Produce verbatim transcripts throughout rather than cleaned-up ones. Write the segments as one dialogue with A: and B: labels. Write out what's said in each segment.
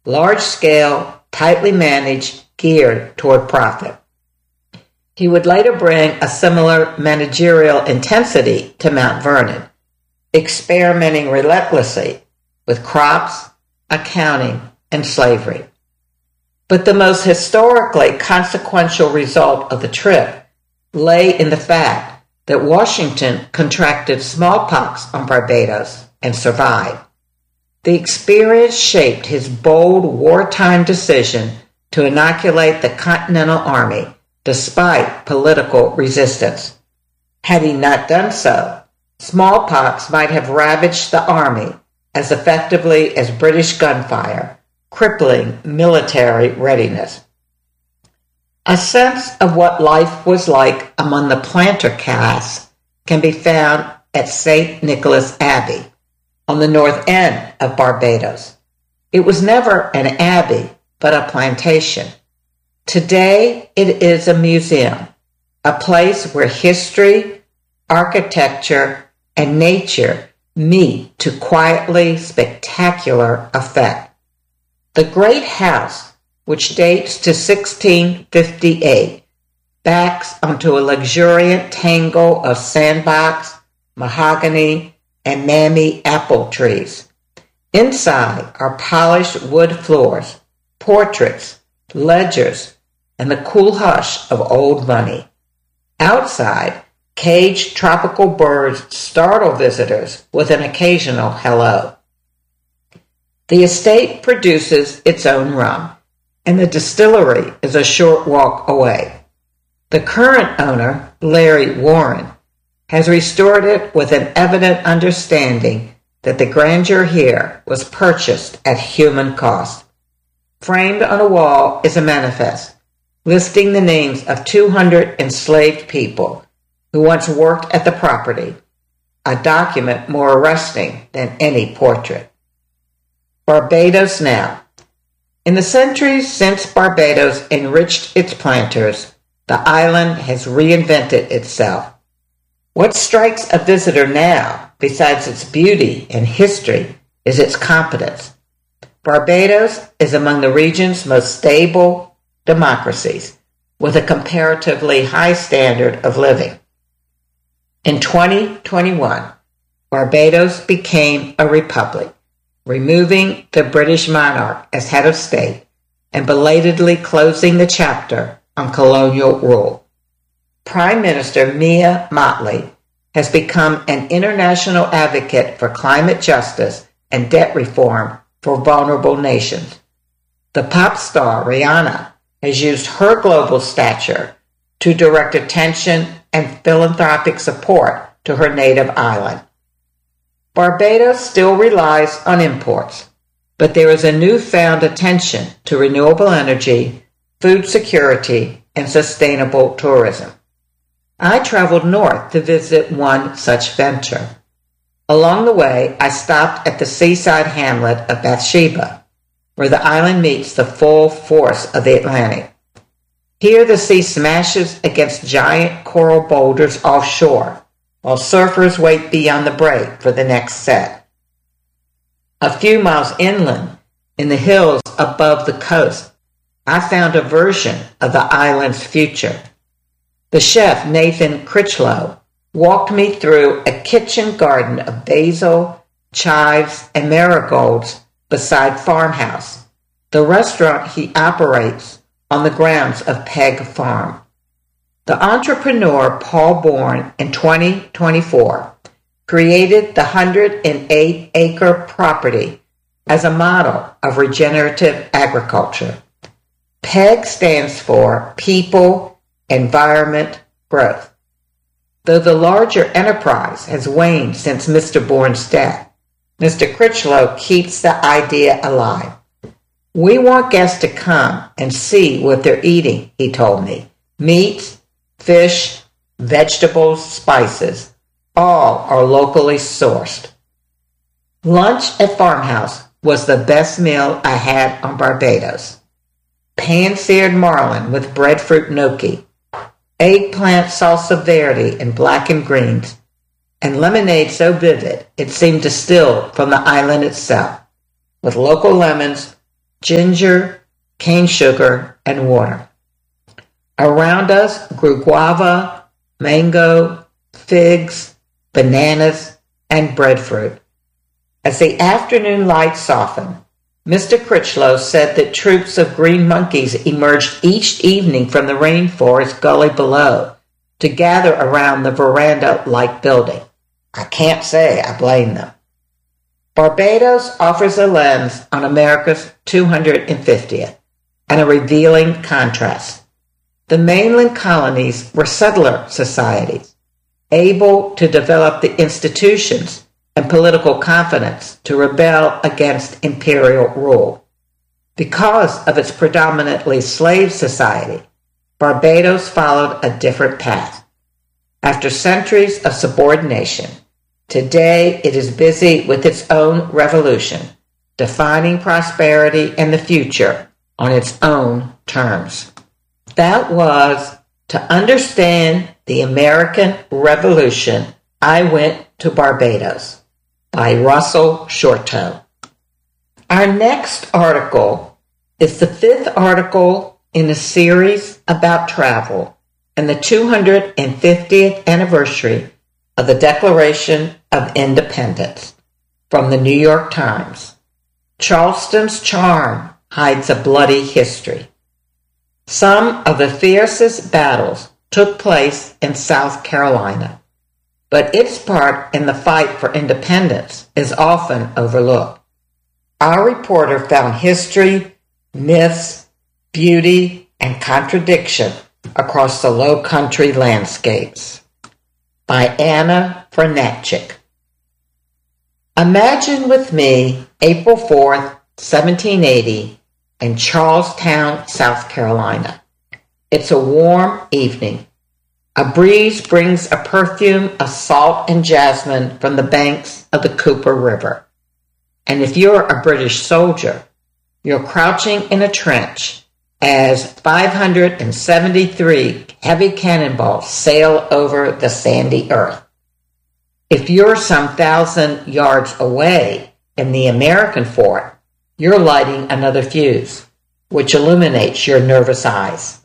A: large-scale, tightly managed, geared toward profit. He would later bring a similar managerial intensity to Mount Vernon, experimenting relentlessly with crops, accounting, and slavery. But the most historically consequential result of the trip lay in the fact that Washington contracted smallpox on Barbados and survived. The experience shaped his bold wartime decision to inoculate the Continental Army despite political resistance. Had he not done so, smallpox might have ravaged the army as effectively as British gunfire, crippling military readiness. A sense of what life was like among the planter castes can be found at Saint Nicholas Abbey on the north end of Barbados. It was never an abbey, but a plantation. Today, it is a museum, a place where history, architecture, and nature meet to quietly spectacular effect. The great house, which dates to sixteen fifty-eight, backs onto a luxuriant tangle of sandbox, mahogany, and mammy apple trees. Inside are polished wood floors, portraits, ledgers, and the cool hush of old money. Outside, caged tropical birds startle visitors with an occasional hello. The estate produces its own rum, and the distillery is a short walk away. The current owner, Larry Warren, has restored it with an evident understanding that the grandeur here was purchased at human cost. Framed on a wall is a manifest listing the names of two hundred enslaved people who once worked at the property, a document more arresting than any portrait. Barbados now. In the centuries since Barbados enriched its planters, the island has reinvented itself. What strikes a visitor now, besides its beauty and history, is its competence. Barbados is among the region's most stable democracies, with a comparatively high standard of living. In twenty twenty-one, Barbados became a republic, removing the British monarch as head of state and belatedly closing the chapter on colonial rule. Prime Minister Mia Mottley has become an international advocate for climate justice and debt reform for vulnerable nations. The pop star Rihanna has used her global stature to direct attention and philanthropic support to her native island. Barbados still relies on imports, but there is a newfound attention to renewable energy, food security, and sustainable tourism. I traveled north to visit one such venture. Along the way, I stopped at the seaside hamlet of Bathsheba, where the island meets the full force of the Atlantic. Here the sea smashes against giant coral boulders offshore, while surfers wait beyond the break for the next set. A few miles inland, in the hills above the coast, I found a version of the island's future. The chef, Nathan Critchlow, walked me through a kitchen garden of basil, chives, and marigolds beside Farmhouse, the restaurant he operates on the grounds of Peg Farm. The entrepreneur Paul Bourne in twenty twenty-four created the one hundred eight acre property as a model of regenerative agriculture. PEG stands for People, Environment, Growth. Though the larger enterprise has waned since Mister Bourne's death, Mister Critchlow keeps the idea alive. We want guests to come and see what they're eating, he told me. Meats, fish, vegetables, spices, all are locally sourced. Lunch at Farmhouse was the best meal I had on Barbados. Pan-seared marlin with breadfruit gnocchi, eggplant salsa verde in black and greens, and lemonade so vivid it seemed distilled from the island itself, with local lemons, ginger, cane sugar, and water. Around us grew guava, mango, figs, bananas, and breadfruit. As the afternoon light softened, Mister Critchlow said that troops of green monkeys emerged each evening from the rainforest gully below to gather around the veranda-like building. I can't say I blame them. Barbados offers a lens on America's two hundred fiftieth and a revealing contrast. The mainland colonies were settler societies, able to develop the institutions and political confidence to rebel against imperial rule. Because of its predominantly slave society, Barbados followed a different path. After centuries of subordination, today it is busy with its own revolution, defining prosperity and the future on its own terms. That was to understand the American Revolution, I went to Barbados, by Russell Shorto. Our next article is the fifth article in a series about travel and the two hundred fiftieth anniversary of the Declaration of Independence from the New York Times. Charleston's charm hides a bloody history. Some of the fiercest battles took place in South Carolina, but its part in the fight for independence is often overlooked. Our reporter found history, myths, beauty, and contradiction across the low country landscapes. By Anna Fernatchik. Imagine with me April fourth, seventeen eighty, in Charlestown, South Carolina. It's a warm evening. A breeze brings a perfume of salt and jasmine from the banks of the Cooper River. And if you're a British soldier, you're crouching in a trench as five hundred seventy-three heavy cannonballs sail over the sandy earth. If you're some thousand yards away in the American fort, you're lighting another fuse, which illuminates your nervous eyes.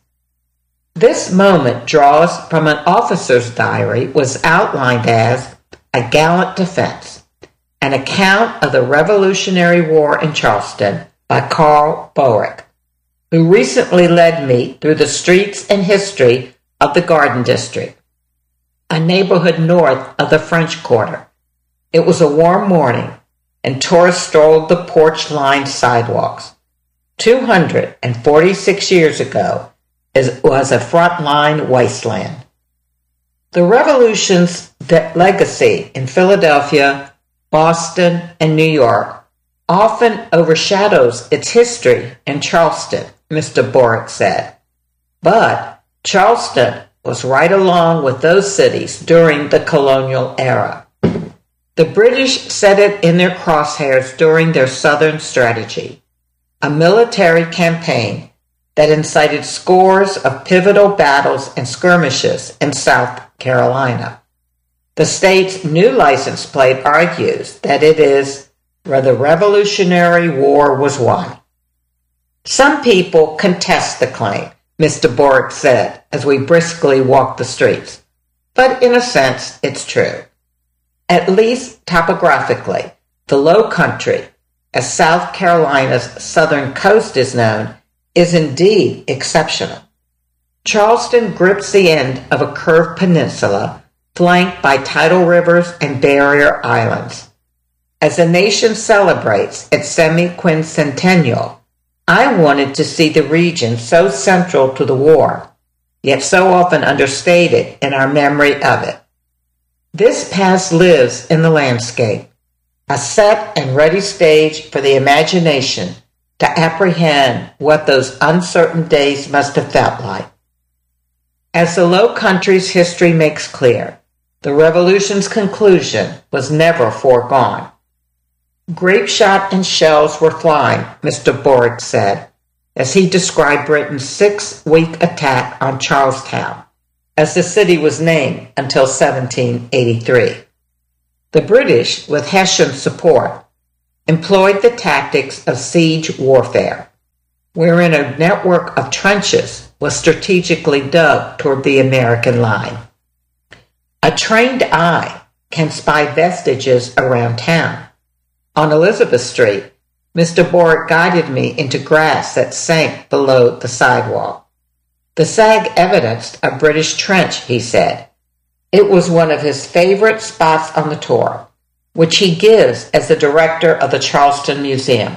A: This moment draws from an officer's diary, was outlined as a gallant defense, an account of the Revolutionary War in Charleston by Carl Borick, who recently led me through the streets and history of the Garden District, a neighborhood north of the French Quarter. It was a warm morning, and tourists strolled the porch-lined sidewalks. two hundred forty-six years ago, it was a frontline wasteland. The Revolution's legacy in Philadelphia, Boston, and New York often overshadows its history in Charleston, Mister Borick said. But Charleston was right along with those cities during the colonial era. The British set it in their crosshairs during their Southern strategy, a military campaign that incited scores of pivotal battles and skirmishes in South Carolina. The state's new license plate argues that it is where the Revolutionary War was won. Some people contest the claim, Mister Borick said as we briskly walked the streets, but in a sense it's true. At least topographically, the Low Country, as South Carolina's southern coast is known, is indeed exceptional. Charleston grips the end of a curved peninsula flanked by tidal rivers and barrier islands. As the nation celebrates its semi-quincentennial, I wanted to see the region so central to the war, yet so often understated in our memory of it. This past lives in the landscape, a set and ready stage for the imagination to apprehend what those uncertain days must have felt like. As the Low Country's history makes clear, the Revolution's conclusion was never foregone. Grape shot and shells were flying, Mister Borick said, as he described Britain's six-week attack on Charlestown, as the city was named until seventeen eighty-three. The British, with Hessian support, employed the tactics of siege warfare. wherein a network of trenches was strategically dug toward the American line. A trained eye can spy vestiges around town. On Elizabeth Street, Mister Boric guided me into grass that sank below the sidewalk. The sag evidenced a British trench, he said. It was one of his favorite spots on the tour, which he gives as the director of the Charleston Museum.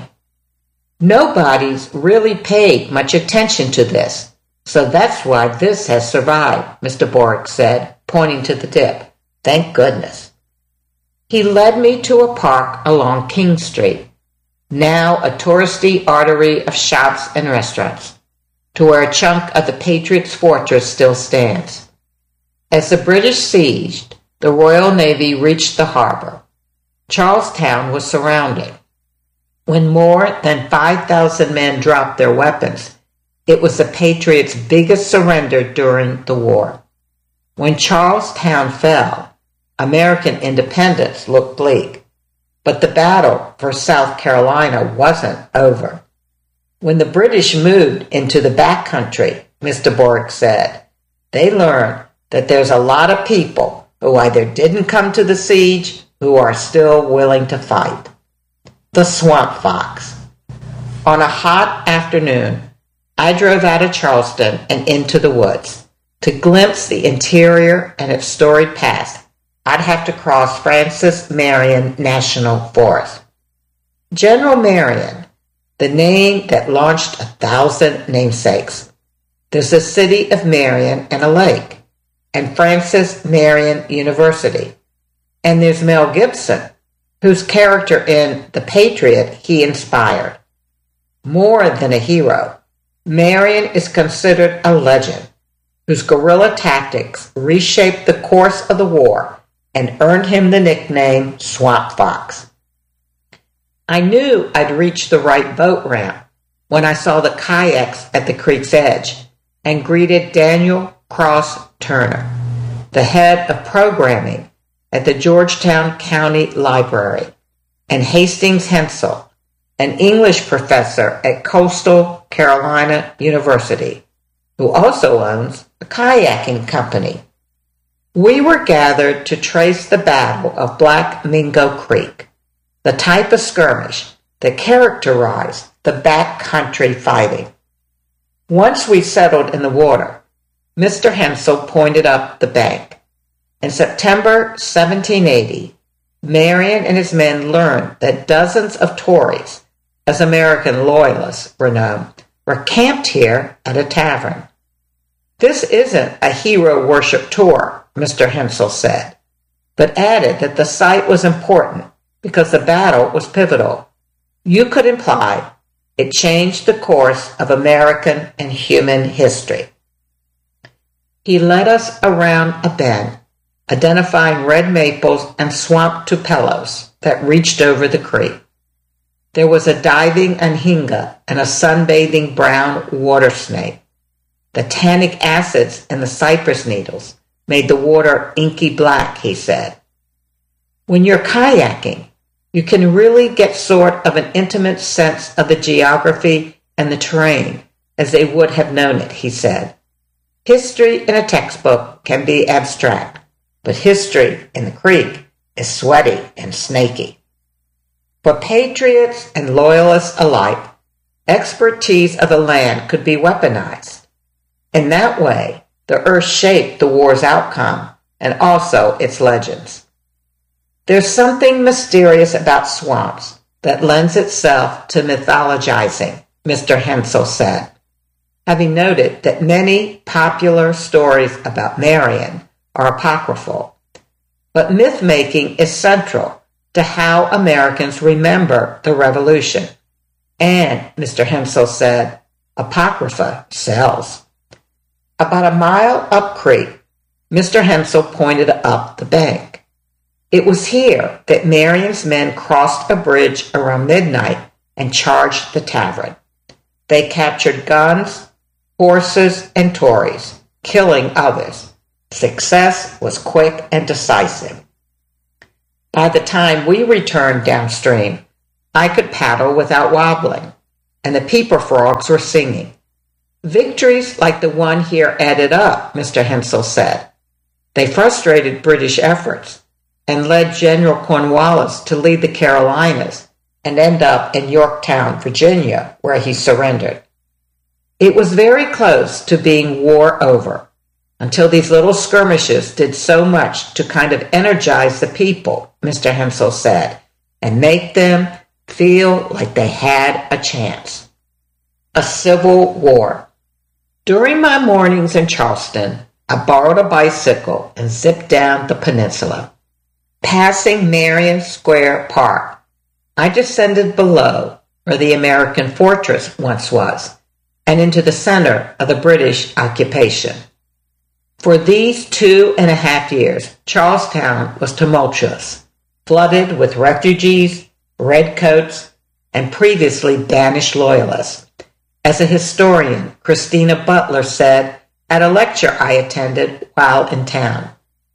A: Nobody's really paid much attention to this, so that's why this has survived, Mister Boric said, pointing to the dip. Thank goodness. He led me to a park along King Street, now a touristy artery of shops and restaurants, to where a chunk of the Patriots' fortress still stands. As the British sieged, the Royal Navy reached the harbor. Charlestown was surrounded. When more than five thousand men dropped their weapons, it was the Patriots' biggest surrender during the war. When Charlestown fell, American independence looked bleak, but the battle for South Carolina wasn't over. When the British moved into the backcountry, Mister Boric said, they learned that there's a lot of people who either didn't come to the siege who are still willing to fight. The Swamp Fox. On a hot afternoon, I drove out of Charleston and into the woods. To glimpse the interior and its storied past, I'd have to cross Francis Marion National Forest. General Marion, the name that launched a thousand namesakes. There's a city of Marion and a lake, and Francis Marion University. And there's Mel Gibson, whose character in The Patriot he inspired. More than a hero, Marion is considered a legend, whose guerrilla tactics reshaped the course of the war and earned him the nickname Swamp Fox. I knew I'd reached the right boat ramp when I saw the kayaks at the creek's edge and greeted Daniel Cross Turner, the head of programming at the Georgetown County Library, and Hastings Hensel, an English professor at Coastal Carolina University, who also owns a kayaking company. We were gathered to trace the Battle of Black Mingo Creek, the type of skirmish that characterized the backcountry fighting. Once we settled in the water, Mister Hensel pointed up the bank. In September seventeen eighty, Marion and his men learned that dozens of Tories, as American loyalists were known, were camped here at a tavern. This isn't a hero worship tour, Mister Hensel said, but added that the site was important because the battle was pivotal. You could imply it changed the course of American and human history. He led us around a bend, identifying red maples and swamp tupelos that reached over the creek. There was a diving anhinga and a sunbathing brown water snake. The tannic acids in the cypress needles made the water inky black, he said. When you're kayaking, you can really get sort of an intimate sense of the geography and the terrain as they would have known it, he said. History in a textbook can be abstract, but history in the creek is sweaty and snaky. For patriots and loyalists alike, expertise of the land could be weaponized. In that way, the earth shaped the war's outcome and also its legends. There's something mysterious about swamps that lends itself to mythologizing, Mister Hensel said, having noted that many popular stories about Marion are apocryphal. But myth-making is central to how Americans remember the Revolution. And, Mister Hensel said, apocrypha sells. About a mile up creek, Mister Hensel pointed up the bank. It was here that Marion's men crossed a bridge around midnight and charged the tavern. They captured guns, horses, and Tories, killing others. Success was quick and decisive. By the time we returned downstream, I could paddle without wobbling. and the peeper frogs were singing. Victories like the one here added up, Mister Hensel said. They frustrated British efforts and led General Cornwallis to lead the Carolinas and end up in Yorktown, Virginia, where he surrendered. It was very close to being war over, until these little skirmishes did so much to kind of energize the people, Mister Hensel said, and make them feel like they had a chance. A civil war. During my mornings in Charleston, I borrowed a bicycle and zipped down the peninsula. Passing Marion Square Park, I descended below where the American fortress once was, and into the center of the British occupation. For these two and a half years, Charlestown was tumultuous, flooded with refugees, redcoats, and previously banished loyalists. As a historian, Christina Butler said at a lecture I attended while in town,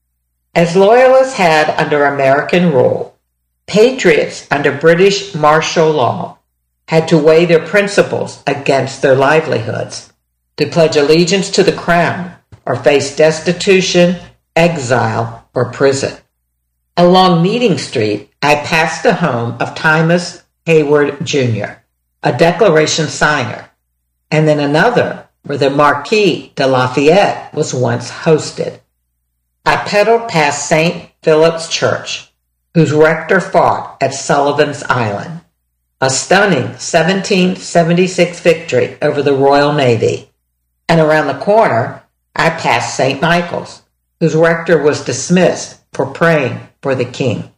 A: as loyalists had under American rule, patriots under British martial law had to weigh their principles against their livelihoods, to pledge allegiance to the crown or face destitution, exile, or prison. Along Meeting Street, I passed the home of Thomas Hayward Junior, a Declaration signer, and then another where the Marquis de Lafayette was once hosted. I pedaled past Saint Philip's Church, whose rector fought at Sullivan's Island, a stunning seventeen seventy-six victory over the Royal Navy, and around the corner I passed Saint Michael's, whose rector was dismissed for praying for the king.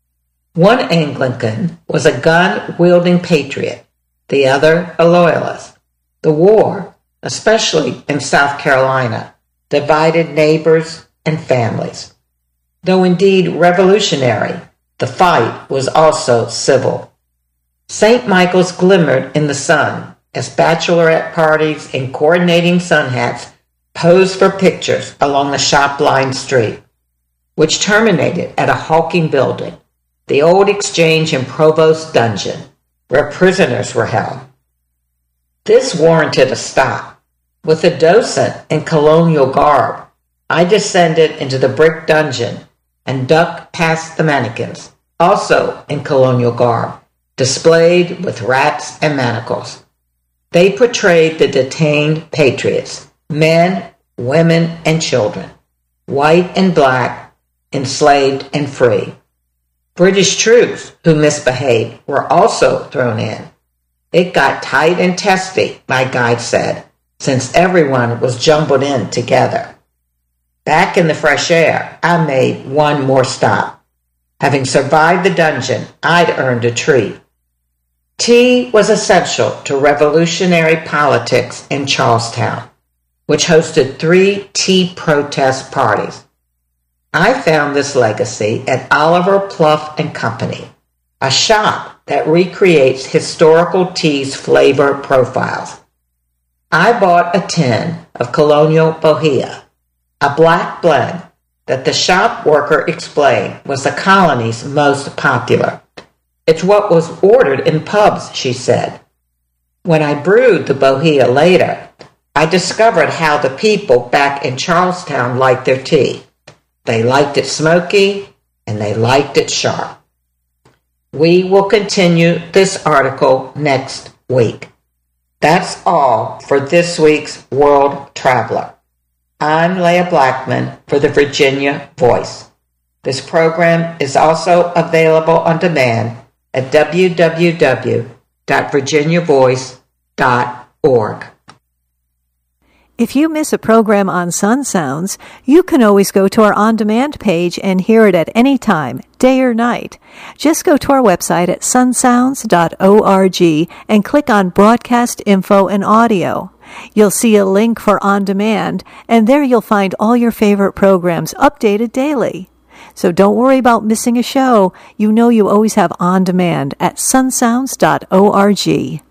A: One Anglican was a gun-wielding patriot, the other a loyalist. The war, especially in South Carolina, divided neighbors and families. Though indeed revolutionary, the fight was also civil. Saint Michael's glimmered in the sun as bachelorette parties in coordinating sun hats posed for pictures along the shop-lined street, which terminated at a hulking building, the old exchange and provost dungeon, where prisoners were held. This warranted a stop. With a docent in colonial garb, I descended into the brick dungeon and ducked past the mannequins, also in colonial garb, displayed with rats and manacles. They portrayed the detained patriots, men, women, and children, white and black, enslaved and free. British troops who misbehaved were also thrown in. It got tight and testy, my guide said, since everyone was jumbled in together. Back in the fresh air, I made one more stop. Having survived the dungeon, I'd earned a treat. Tea was essential to revolutionary politics in Charlestown, which hosted three tea protest parties. I found this legacy at Oliver Pluff and Company, a shop that recreates historical tea's flavor profiles. I bought a tin of Colonial Bohea, a black blend that the shop worker explained was the colony's most popular. It's what was ordered in pubs, she said. When I brewed the Bohea later, I discovered how the people back in Charlestown liked their tea. They liked it smoky, and they liked it sharp. We will continue this article next week. That's all for this week's World Traveler. I'm Leah Blackman for the Virginia Voice. This program is also available on demand at w w w dot virginia voice dot org.
B: If you miss a program on Sun Sounds, you can always go to our on-demand page and hear it at any time, day or night. Just go to our website at sun sounds dot org and click on Broadcast Info and Audio. You'll see a link for On Demand, and there you'll find all your favorite programs updated daily. So don't worry about missing a show. You know you always have On Demand at sun sounds dot org.